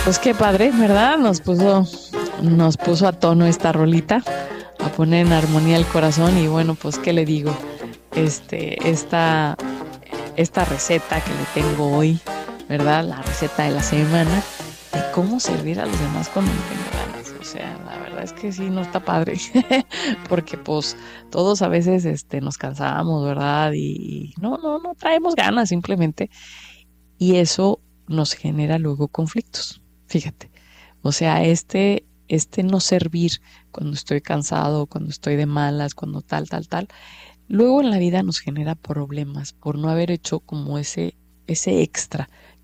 Pues qué padre, ¿verdad? Nos puso a tono esta rolita, a poner en armonía el corazón y bueno, pues qué le digo, este, esta, esta receta que le tengo hoy, ¿verdad? La receta de la semana de cómo servir a los demás cuando no tengo ganas. O sea, la verdad es que sí, no está padre, porque pues todos a veces nos cansamos, ¿verdad? Y no traemos ganas simplemente y eso nos genera luego conflictos. Fíjate. O sea, este no servir cuando estoy cansado, cuando estoy de malas, cuando tal, luego en la vida nos genera problemas por no haber hecho como ese extra